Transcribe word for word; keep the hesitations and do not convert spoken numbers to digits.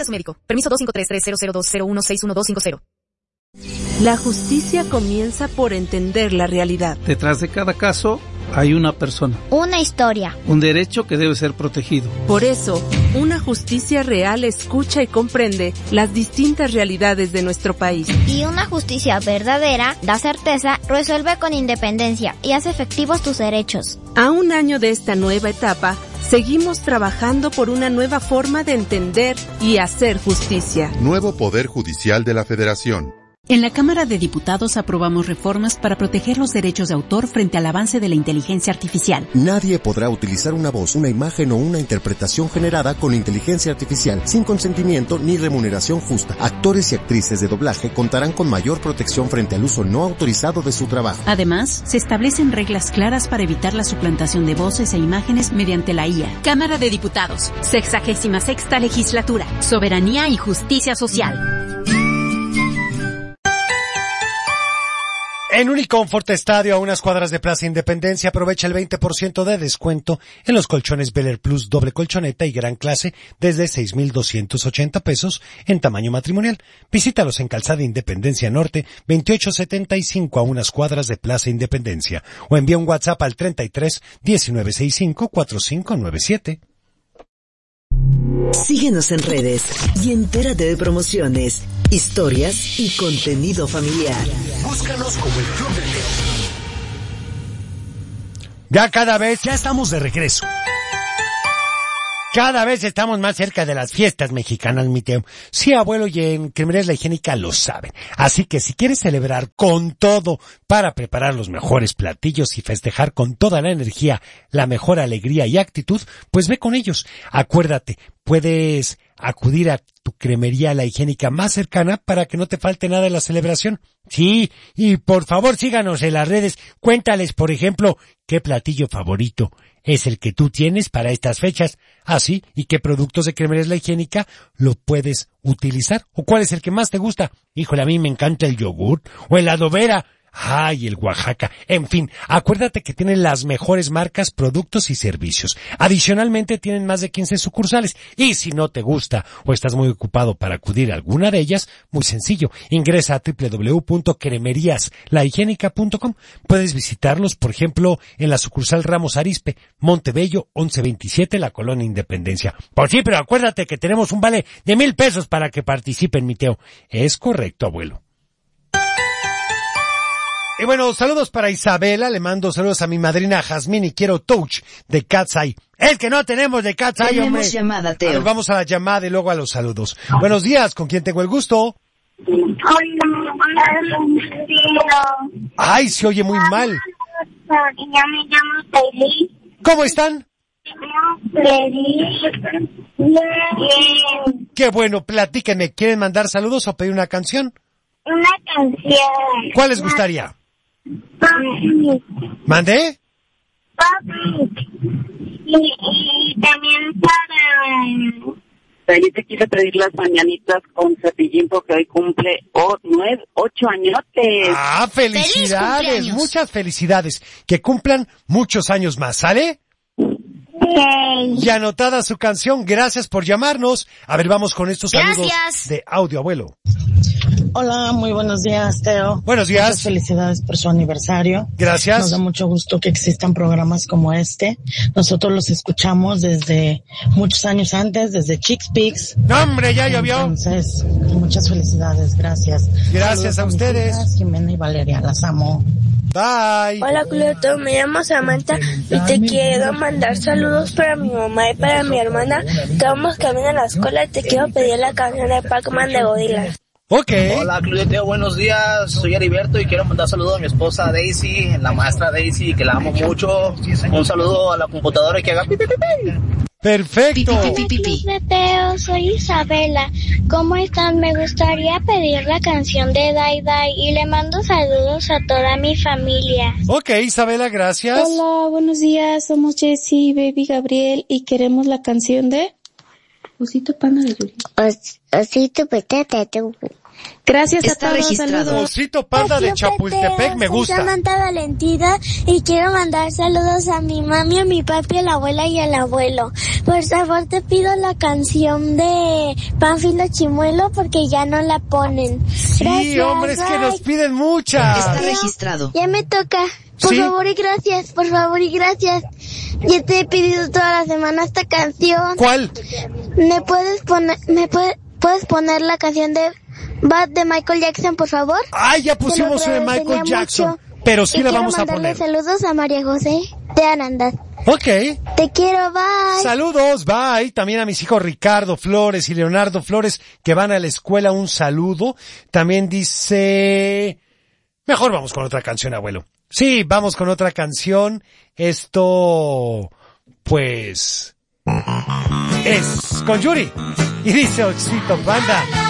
Consulte a su médico. Permiso dos cinco tres tres cero cero dos cero uno seis uno dos cinco cero. La justicia comienza por entender la realidad. Detrás de cada caso hay una persona. Una historia. Un derecho que debe ser protegido. Por eso, una justicia real escucha y comprende las distintas realidades de nuestro país. Y una justicia verdadera da certeza, resuelve con independencia y hace efectivos tus derechos. A un año de esta nueva etapa, seguimos trabajando por una nueva forma de entender y hacer justicia. Nuevo Poder Judicial de la Federación. En la Cámara de Diputados aprobamos reformas para proteger los derechos de autor frente al avance de la inteligencia artificial. Nadie podrá utilizar una voz, una imagen o una interpretación generada con inteligencia artificial sin consentimiento ni remuneración justa. Actores y actrices de doblaje contarán con mayor protección frente al uso no autorizado de su trabajo. Además, se establecen reglas claras para evitar la suplantación de voces e imágenes mediante la I A. Cámara de Diputados, sexagésima sexta legislatura, soberanía y justicia social. En Uniconfort Estadio, a unas cuadras de Plaza Independencia, aprovecha el veinte por ciento de descuento en los colchones Bel Air Plus doble colchoneta y gran clase desde seis mil doscientos ochenta pesos en tamaño matrimonial. Visítalos en Calzada Independencia Norte, veintiocho setenta y cinco, a unas cuadras de Plaza Independencia, o envía un WhatsApp al treinta y tres diecinueve sesenta y cinco cuarenta y cinco noventa y siete. Síguenos en redes y entérate de promociones, historias y contenido familiar. Búscanos como el Club del León. Ya cada vez, ya estamos de regreso. Cada vez estamos más cerca de las fiestas mexicanas, mi Teo. Sí, abuelo, y en Cremerías La Higiénica lo saben. Así que si quieres celebrar con todo para preparar los mejores platillos y festejar con toda la energía, la mejor alegría y actitud, pues ve con ellos. Acuérdate, puedes acudir a tu Cremería La Higiénica más cercana para que no te falte nada en la celebración. Sí, y por favor síganos en las redes. Cuéntales, por ejemplo, qué platillo favorito es el que tú tienes para estas fechas. Así, y qué productos de Cremerías La Higiénica lo puedes utilizar. O cuál es el que más te gusta. Híjole, a mí me encanta el yogur o el adobera. Ay, el Oaxaca. En fin, acuérdate que tienen las mejores marcas, productos y servicios. Adicionalmente, tienen más de quince sucursales. Y si no te gusta o estás muy ocupado para acudir a alguna de ellas, muy sencillo. Ingresa a doble u doble u doble u punto cremerías la higiénica punto com. Puedes visitarlos, por ejemplo, en la sucursal Ramos Arizpe, Montebello, once veintisiete, la Colonia Independencia. Pues sí, pero acuérdate que tenemos un vale de mil pesos para que participen, mi Teo. Es correcto, abuelo. Y bueno, saludos para Isabela, le mando saludos a mi madrina Jazmín y quiero touch de Cat's Eye. Es que no tenemos de Cat's Eye, hombre. Tenemos llamada, Teo. A ver, vamos a la llamada y luego a los saludos. Buenos días, ¿con quién tengo el gusto? Ay, se oye muy mal. Ya me llamo Feliz. ¿Cómo están? Feliz. Bien. Qué bueno, platíquenme, ¿quieren mandar saludos o pedir una canción? Una canción. ¿Cuál les gustaría? Papi. ¿Mandé? Papi. Y, y también para... Yo te quise pedir las mañanitas con Cepillín porque hoy cumple oh, nueve, ocho añotes. Ah, felicidades, muchas felicidades. Que cumplan muchos años más, ¿sale? Sí. Y anotada su canción, gracias por llamarnos. A ver, vamos con estos saludos de audio, abuelo. Hola, muy buenos días, Teo. Buenos días. Muchas felicidades por su aniversario. Gracias. Nos da mucho gusto que existan programas como este. Nosotros los escuchamos desde muchos años antes, desde Chicks Peaks. ¡No, hombre, ya llovió! Entonces, muchas felicidades, gracias. Gracias Saludos a ustedes. Hijas, Jimena y Valeria, las amo. Bye. Hola, Cleto, me llamo Samantha y te quiero mandar saludos para mi mamá y para mi hermana. Estamos camino a la escuela y te quiero pedir la canción de Pac-Man de Gorillaz. Ok. Hola, Clubeteo, buenos días. Soy Heriberto y quiero mandar saludos a mi esposa Daisy, la maestra Daisy, que la amo mucho. Un saludo a la computadora y que haga pi, pi, pi, pi. Perfecto. Clubeteo, soy Isabela. ¿Cómo están? Me gustaría pedir la canción de Dai Dai y le mando saludos a toda mi familia. Ok, Isabela, gracias. Hola, buenos días. Somos Jessie, Baby Gabriel y queremos la canción de Osito Panda de Yuri. Os, osito Petete tú. Gracias Está a todos, registrado. saludos. Osito Panda de Chapultepec, me Soy gusta. Samantha Valentina y quiero mandar saludos a mi mami, a mi papi, a la abuela y al abuelo. Por favor te pido la canción de Pánfilo Chimuelo porque ya no la ponen. Sí, Gracias, hombre, es que bye. nos piden muchas. Está registrado. Ya me toca. Por ¿Sí? favor y gracias, por favor y gracias. Ya te he pedido toda la semana esta canción. ¿Cuál? ¿Me puedes poner, me puede, puedes poner la canción de Bad de Michael Jackson, por favor? Ay, ya Te lo pusimos una de Michael agradecería Jackson, mucho. pero sí Y la quiero vamos a mandarle poner. saludos a María José de Arandaz. Ok. Te quiero, bye. Saludos, bye. También a mis hijos Ricardo Flores y Leonardo Flores que van a la escuela, un saludo. También dice... Mejor vamos con otra canción, abuelo. Sí, vamos con otra canción. Esto, pues, es con Yuri. Y dice Osito Panda.